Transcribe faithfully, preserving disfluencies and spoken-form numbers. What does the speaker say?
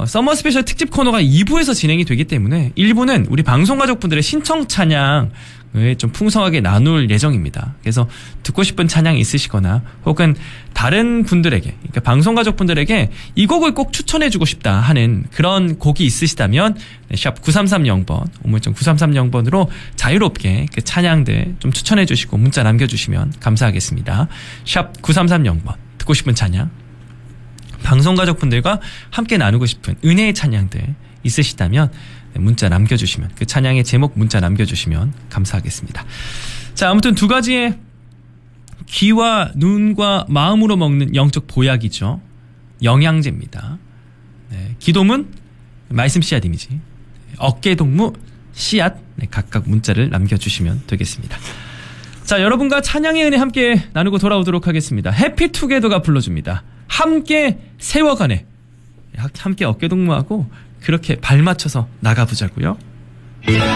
어, 서머 스페셜 특집 코너가 이 부에서 진행이 되기 때문에 일 부는 우리 방송가족분들의 신청 찬양을 좀 풍성하게 나눌 예정입니다. 그래서 듣고 싶은 찬양이 있으시거나 혹은 다른 분들에게, 그러니까 방송가족분들에게 이 곡을 꼭 추천해주고 싶다 하는 그런 곡이 있으시다면 샵 구삼삼공 번, 우물정 구삼삼공 번으로 자유롭게 그 찬양들 좀 추천해주시고 문자 남겨주시면 감사하겠습니다. 샵 구삼삼공 번, 듣고 싶은 찬양, 방송가족분들과 함께 나누고 싶은 은혜의 찬양들 있으시다면 문자 남겨주시면, 그 찬양의 제목 문자 남겨주시면 감사하겠습니다. 자, 아무튼 두 가지의 귀와 눈과 마음으로 먹는 영적 보약이죠. 영양제입니다. 네, 기도문, 말씀 씨앗 이미지, 어깨동무, 씨앗, 네, 각각 문자를 남겨주시면 되겠습니다. 자, 여러분과 찬양의 은혜 함께 나누고 돌아오도록 하겠습니다. 해피투게더가 불러줍니다. 함께 세워가네. 함께 어깨동무하고 그렇게 발 맞춰서 나가보자고요.